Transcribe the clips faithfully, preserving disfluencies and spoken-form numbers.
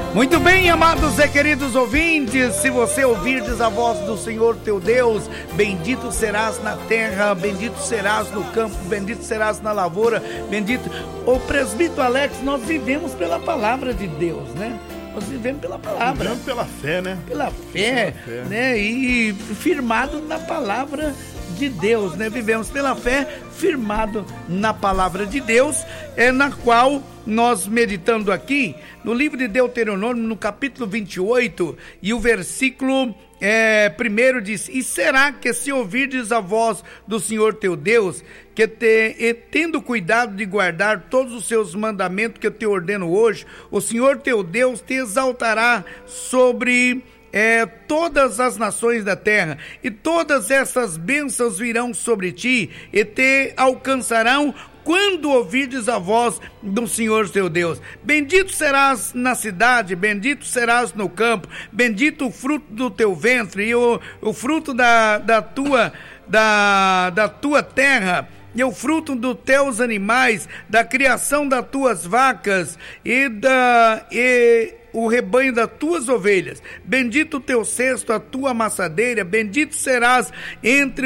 Muito bem, amados e queridos ouvintes, se você ouvirdes a voz do Senhor teu Deus, bendito serás na terra, bendito serás no campo, bendito serás na lavoura, bendito... Ô presbítero Alex, nós vivemos pela palavra de Deus, né? Nós vivemos pela palavra. Vivemos pela fé, né? Pela fé, pela fé, né? E firmado na palavra de Deus, né? Vivemos pela fé, firmado na palavra de Deus, é na qual nós meditando aqui, no livro de Deuteronômio, no capítulo vinte e oito, e o versículo é, primeiro diz: e será que se ouvirdes a voz do Senhor teu Deus, que te, e tendo cuidado de guardar todos os seus mandamentos que eu te ordeno hoje, o Senhor teu Deus te exaltará sobre É, todas as nações da terra, e todas essas bênçãos virão sobre ti, e te alcançarão quando ouvirdes a voz do Senhor teu Deus. Bendito serás na cidade, bendito serás no campo, bendito o fruto do teu ventre, e o, o fruto da, da, tua, da, da tua terra, e o fruto dos teus animais, da criação das tuas vacas, e da... E, o rebanho das tuas ovelhas, bendito o teu cesto, a tua amassadeira, bendito serás entre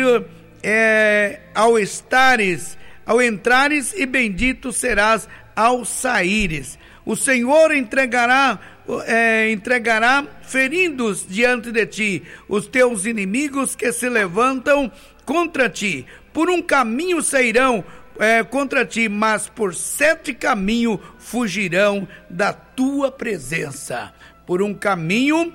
é, ao estares, ao entrares, e bendito serás ao saíres. O Senhor entregará, é, entregará feridos diante de ti, os teus inimigos que se levantam contra ti. Por um caminho sairão É, contra ti, mas por sete caminhos fugirão da tua presença. Por um caminho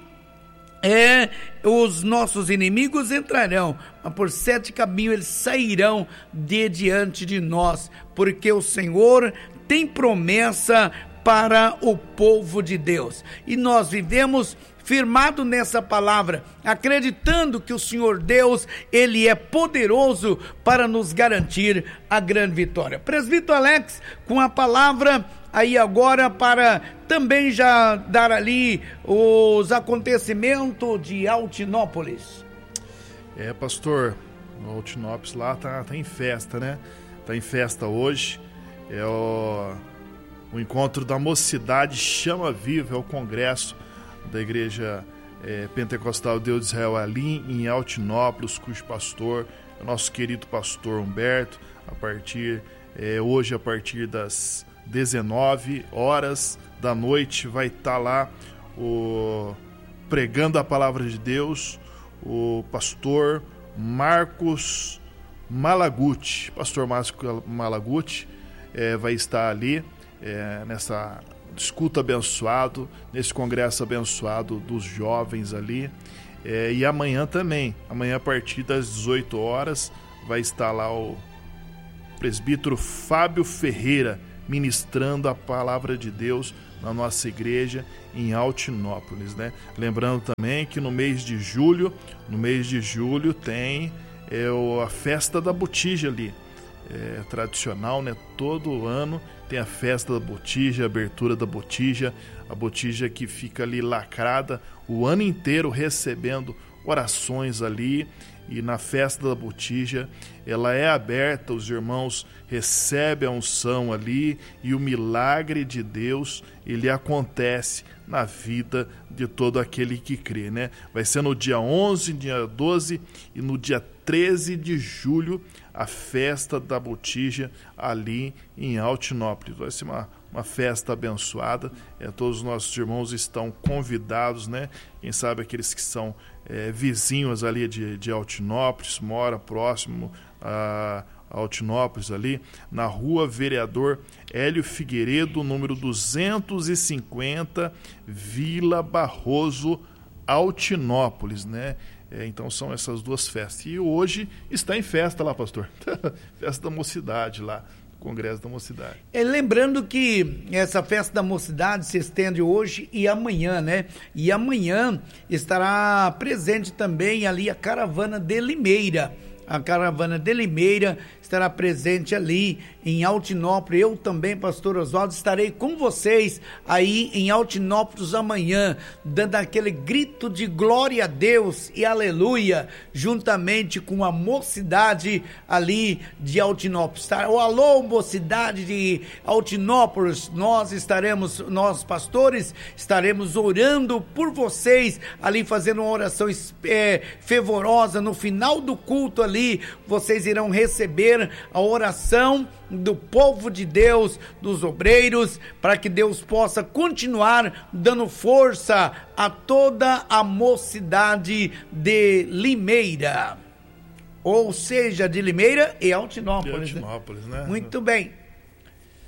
é, os nossos inimigos entrarão, mas por sete caminhos eles sairão de diante de nós, porque o Senhor tem promessa para o povo de Deus, e nós vivemos firmado nessa palavra, acreditando que o Senhor Deus, Ele é poderoso para nos garantir a grande vitória. Presbítero Alex, com a palavra aí agora para também já dar ali os acontecimentos de Altinópolis. É, pastor, o Altinópolis lá tá, tá em festa, né? Tá em festa hoje, é o, o encontro da mocidade Chama Viva, é o congresso da Igreja é, Pentecostal Deus de Israel ali em Altinópolis, cujo pastor é o nosso querido pastor Humberto. A partir é, hoje, a partir das dezenove horas da noite, vai estar tá lá o, pregando a palavra de Deus o pastor Marcos Malaguti. Pastor Marcos Malaguti é, vai estar ali é, nessa escuta abençoado, nesse congresso abençoado dos jovens ali, é, e amanhã também, amanhã a partir das dezoito horas vai estar lá o presbítero Fábio Ferreira ministrando a palavra de Deus na nossa igreja em Altinópolis, né? Lembrando também que no mês de julho, no mês de julho tem é, a festa da botija ali, é, tradicional, né? Todo ano tem a festa da botija, a abertura da botija, a botija que fica ali lacrada o ano inteiro recebendo orações ali, e na festa da botija ela é aberta, os irmãos recebem a unção ali e o milagre de Deus ele acontece na vida de todo aquele que crê, né? Vai ser no dia onze, dia doze e no dia treze de julho a festa da botija ali em Altinópolis. Vai ser uma, uma festa abençoada, é, todos os nossos irmãos estão convidados, né? Quem sabe aqueles que são é, vizinhos ali de, de Altinópolis, mora próximo a Altinópolis ali, na rua Vereador Hélio Figueiredo, número duzentos e cinquenta, Vila Barroso, Altinópolis, né? É, então são essas duas festas. E hoje está em festa lá, pastor. Festa da mocidade lá, Congresso da Mocidade. É, lembrando que essa festa da mocidade se estende hoje e amanhã, né? E amanhã estará presente também ali a caravana de Limeira. A caravana de Limeira estará presente ali em Altinópolis. Eu também, pastor Oswaldo, estarei com vocês aí em Altinópolis amanhã, dando aquele grito de glória a Deus e aleluia, juntamente com a mocidade ali de Altinópolis. O alô, mocidade de Altinópolis, nós estaremos, nós pastores, estaremos orando por vocês ali, fazendo uma oração é, fervorosa. No final do culto ali, vocês irão receber a oração do povo de Deus, dos obreiros, para que Deus possa continuar dando força a toda a mocidade de Limeira, ou seja, de Limeira e Altinópolis. De Altinópolis, né? Muito bem.